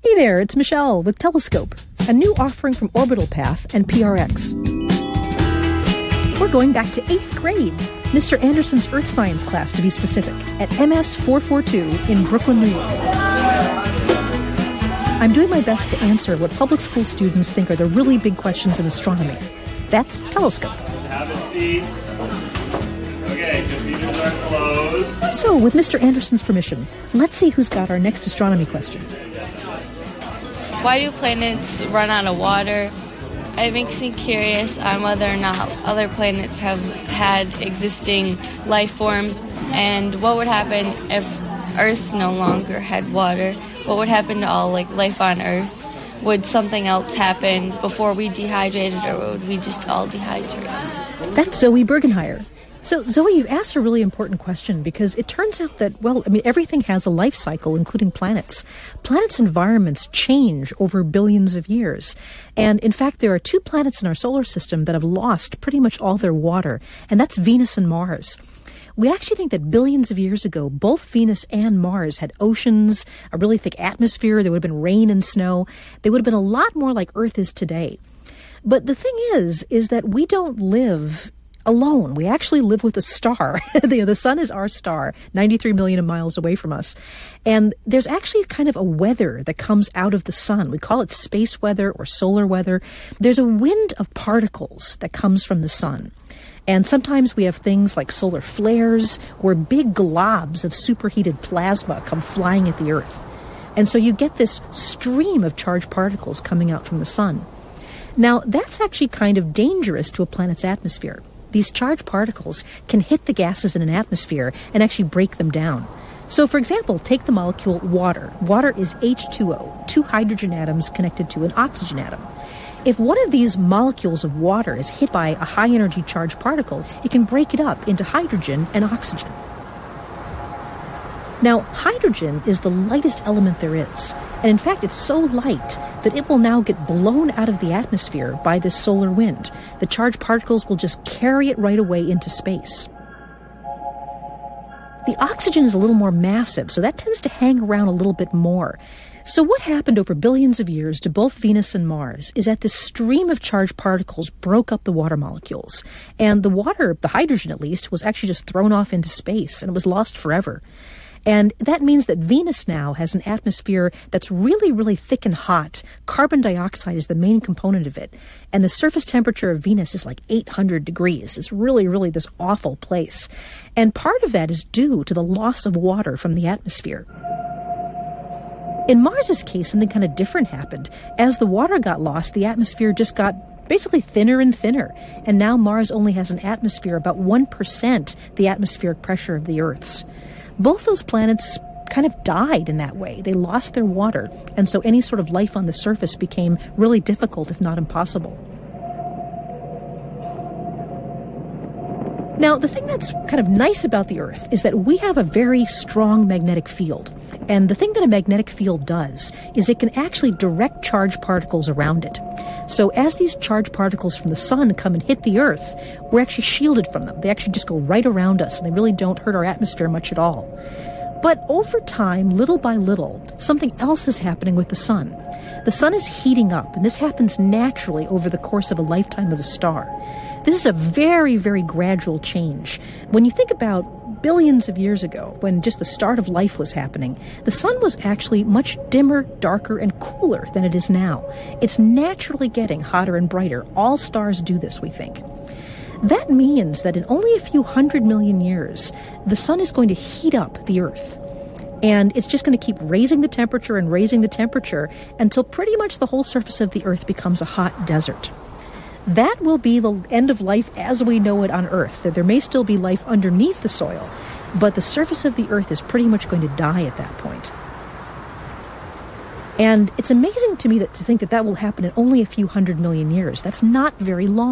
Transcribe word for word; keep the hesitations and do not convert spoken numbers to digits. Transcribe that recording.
Hey there, it's Michelle with Telescope, a new offering from Orbital Path and P R X. We're going back to eighth grade, Mister Anderson's Earth Science class to be specific, at M S four forty-two in Brooklyn, New York. I'm doing my best to answer what public school students think are the really big questions in astronomy. That's Telescope. Have a seat. Okay, computers are closed. So, with Mister Anderson's permission, let's see who's got our next astronomy question. Why do planets run out of water? It makes me curious on whether or not other planets have had existing life forms, and what would happen if Earth no longer had water. What would happen to all like life on Earth? Would something else happen before we dehydrated, or would we just all dehydrate? That's Zoe Bergenheyer. So, Zoe, you've asked a really important question because it turns out that, well, I mean, everything has a life cycle, including planets. Planets' environments change over billions of years. And, in fact, there are two planets in our solar system that have lost pretty much all their water, and that's Venus and Mars. We actually think that billions of years ago, both Venus and Mars had oceans, a really thick atmosphere, there would have been rain and snow. They would have been a lot more like Earth is today. But the thing is, is that we don't live alone. We actually live with a star. the, the sun is our star, ninety-three million miles away from us. And there's actually kind of a weather that comes out of the sun. We call it space weather or solar weather. There's a wind of particles that comes from the sun. And sometimes we have things like solar flares where big globs of superheated plasma come flying at the Earth. And so you get this stream of charged particles coming out from the sun. Now, that's actually kind of dangerous to a planet's atmosphere. These charged particles can hit the gases in an atmosphere and actually break them down. So, for example, take the molecule water. Water is H two O, two hydrogen atoms connected to an oxygen atom. If one of these molecules of water is hit by a high-energy charged particle, it can break it up into hydrogen and oxygen. Now, hydrogen is the lightest element there is, and in fact it's so light that it will now get blown out of the atmosphere by this solar wind. The charged particles will just carry it right away into space. The oxygen is a little more massive, so that tends to hang around a little bit more. So what happened over billions of years to both Venus and Mars is that this stream of charged particles broke up the water molecules. And the water, the hydrogen at least, was actually just thrown off into space, and it was lost forever. And that means that Venus now has an atmosphere that's really, really thick and hot. Carbon dioxide is the main component of it. And the surface temperature of Venus is like eight hundred degrees. It's really, really this awful place. And part of that is due to the loss of water from the atmosphere. In Mars's case, something kind of different happened. As the water got lost, the atmosphere just got basically thinner and thinner. And now Mars only has an atmosphere about one percent the atmospheric pressure of the Earth's. Both those planets kind of died in that way. They lost their water, and so any sort of life on the surface became really difficult, if not impossible. Now, the thing that's kind of nice about the Earth is that we have a very strong magnetic field. And the thing that a magnetic field does is it can actually direct charged particles around it. So as these charged particles from the sun come and hit the Earth, we're actually shielded from them. They actually just go right around us, and they really don't hurt our atmosphere much at all. But over time, little by little, something else is happening with the sun. The sun is heating up, and this happens naturally over the course of a lifetime of a star. This is a very, very gradual change. When you think about billions of years ago, when just the start of life was happening, the sun was actually much dimmer, darker, and cooler than it is now. It's naturally getting hotter and brighter. All stars do this, we think. That means that in only a few hundred million years, the sun is going to heat up the Earth. And it's just going to keep raising the temperature and raising the temperature until pretty much the whole surface of the Earth becomes a hot desert. That will be the end of life as we know it on Earth. There may still be life underneath the soil, but the surface of the Earth is pretty much going to die at that point. And it's amazing to me that to think that that will happen in only a few hundred million years. That's not very long.